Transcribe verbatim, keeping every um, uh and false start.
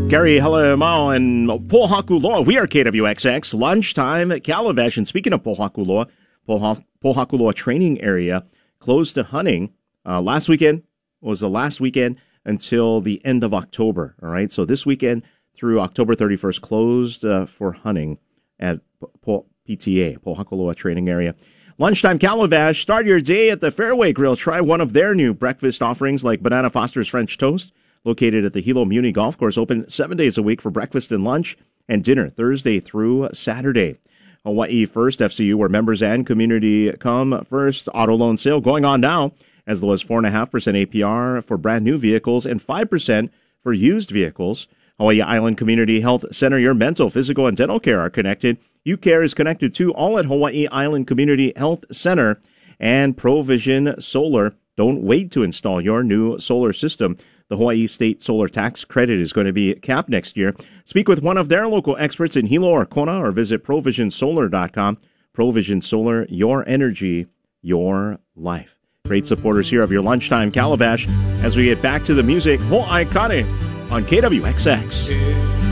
Gary Halamao and Pohakuloa. We are K W X X, lunchtime at Calavesh. And speaking of Pohakuloa, Poha, Pohakuloa training area closed to hunting uh, last weekend was the last weekend until the end of October. All right, so this weekend through October thirty-first closed uh, for hunting at po- P T A, Pohakuloa training area. Lunchtime Calavesh, start your day at the Fairway Grill. Try one of their new breakfast offerings like Banana Foster's French Toast, located at the Hilo Muni Golf Course, open seven days a week for breakfast and lunch and dinner, Thursday through Saturday. Hawaii First F C U, where members and community come first. Auto loan sale going on now, as low as four point five percent A P R for brand new vehicles and five percent for used vehicles. Hawaii Island Community Health Center, your mental, physical, and dental care are connected. UCare is connected too, all at Hawaii Island Community Health Center. And Provision Solar. Don't wait to install your new solar system. The Hawaii State Solar Tax Credit is going to be capped next year. Speak with one of their local experts in Hilo or Kona, or visit provision solar dot com. Provision Solar, your energy, your life. Great supporters here of your Lunchtime Calavesh as we get back to the music. Ho'aikane on K W X X.